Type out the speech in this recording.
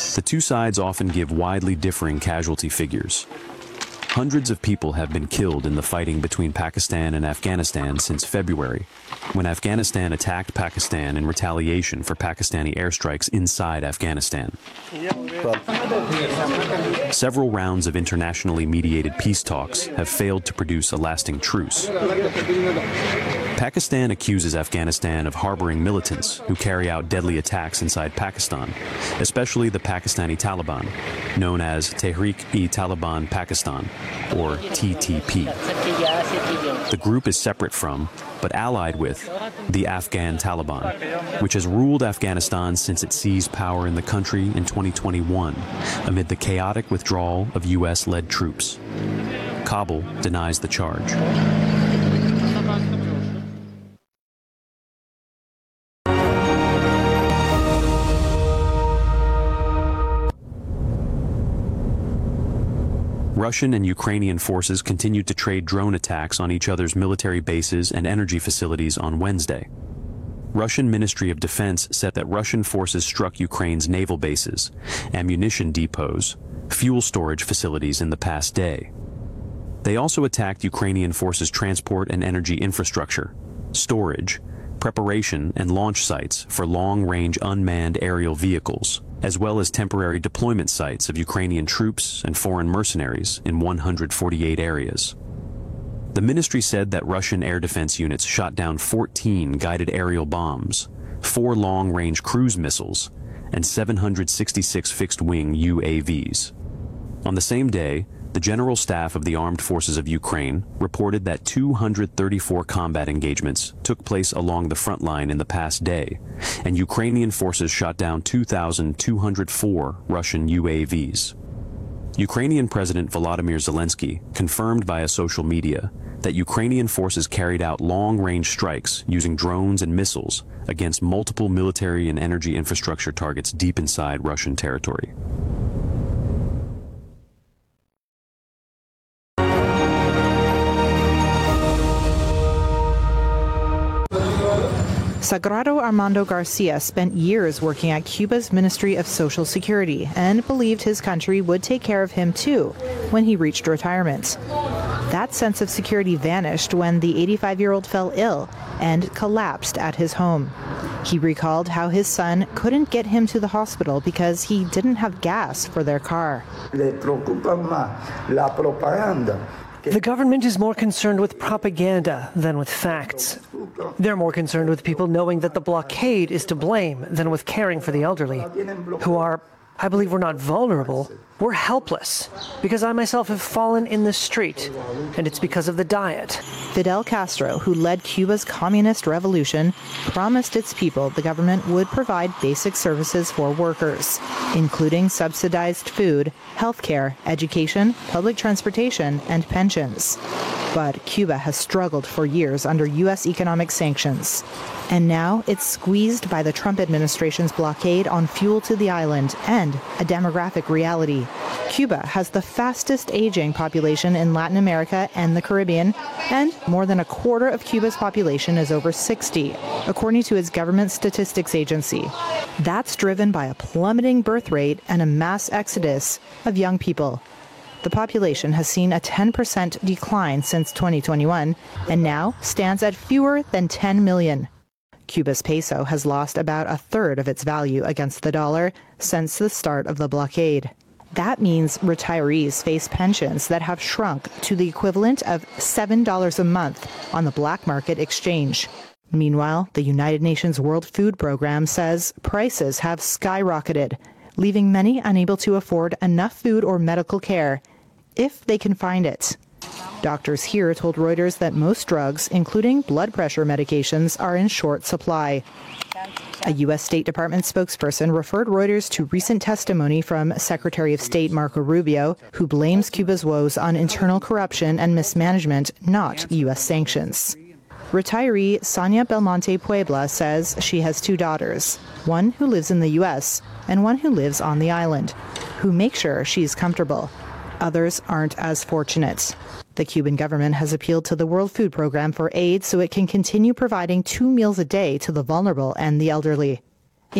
The two sides often give widely differing casualty figures. Hundreds of people have been killed in the fighting between Pakistan and Afghanistan since February, when Afghanistan attacked Pakistan in retaliation for Pakistani airstrikes inside Afghanistan. Several rounds of internationally mediated peace talks have failed to produce a lasting truce. Pakistan accuses Afghanistan of harboring militants who carry out deadly attacks inside Pakistan, especially the Pakistani Taliban, known as Tehreek-e-Taliban Pakistan, or TTP. The group is separate from, but allied with, the Afghan Taliban, which has ruled Afghanistan since it seized power in the country in 2021, amid the chaotic withdrawal of U.S.-led troops. Kabul denies the charge. Russian and Ukrainian forces continued to trade drone attacks on each other's military bases and energy facilities on Wednesday. Russian Ministry of Defense said that Russian forces struck Ukraine's naval bases, ammunition depots, fuel storage facilities in the past day. They also attacked Ukrainian forces' transport and energy infrastructure, storage, preparation and launch sites for long-range unmanned aerial vehicles, as well as temporary deployment sites of Ukrainian troops and foreign mercenaries in 148 areas. The ministry said that Russian air defense units shot down 14 guided aerial bombs, 4 long-range cruise missiles, and 766 fixed-wing UAVs. On the same day, the General Staff of the Armed Forces of Ukraine reported that 234 combat engagements took place along the front line in the past day, and Ukrainian forces shot down 2,204 Russian UAVs. Ukrainian President Volodymyr Zelensky confirmed via social media that Ukrainian forces carried out long-range strikes using drones and missiles against multiple military and energy infrastructure targets deep inside Russian territory. Sagrado Armando Garcia spent years working at Cuba's Ministry of Social Security and believed his country would take care of him too when he reached retirement. That sense of security vanished when the 85-year-old fell ill and collapsed at his home. He recalled how his son couldn't get him to the hospital because he didn't have gas for their car. The government is more concerned with propaganda than with facts. They're more concerned with people knowing that the blockade is to blame than with caring for the elderly, who are, I believe we're not vulnerable, we're helpless, because I myself have fallen in the street, and it's because of the diet. Fidel Castro, who led Cuba's communist revolution, promised its people the government would provide basic services for workers, including subsidized food, healthcare, education, public transportation, and pensions. But Cuba has struggled for years under U.S. economic sanctions. And now it's squeezed by the Trump administration's blockade on fuel to the island and a demographic reality. Cuba has the fastest aging population in Latin America and the Caribbean, and more than a quarter of Cuba's population is over 60, according to its government statistics agency. That's driven by a plummeting birth rate and a mass exodus of young people. The population has seen a 10% decline since 2021 and now stands at fewer than 10 million. Cuba's peso has lost about a third of its value against the dollar since the start of the blockade. That means retirees face pensions that have shrunk to the equivalent of $7 a month on the black market exchange. Meanwhile, the United Nations World Food Program says prices have skyrocketed, leaving many unable to afford enough food or medical care, if they can find it. Doctors here told Reuters that most drugs, including blood pressure medications, are in short supply. A U.S. State Department spokesperson referred Reuters to recent testimony from Secretary of State Marco Rubio, who blames Cuba's woes on internal corruption and mismanagement, not U.S. sanctions. Retiree Sonia Belmonte Puebla says she has 2 daughters, one who lives in the U.S. and one who lives on the island, who make sure she's comfortable. Others aren't as fortunate. The Cuban government has appealed to the World Food Program for aid so it can continue providing 2 meals a day to the vulnerable and the elderly.